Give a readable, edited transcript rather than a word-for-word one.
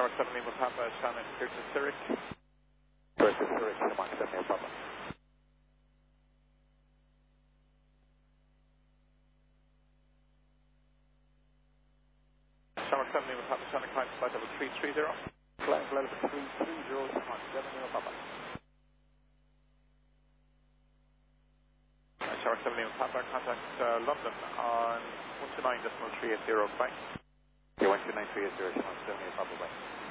Tower 7 Lima Papa, Shannon, clear to Zurich. Clear to Zurich, Mark 7 Lima Papa. Tower 7 Lima Papa, Shannon, climb to flight level 330. Flight level 330, Mark 7 Lima Papa. Tower 7 Lima Papa, contact London on 129.380, bye. Okay, 129.380, Mark 7 Lima Papa, bye.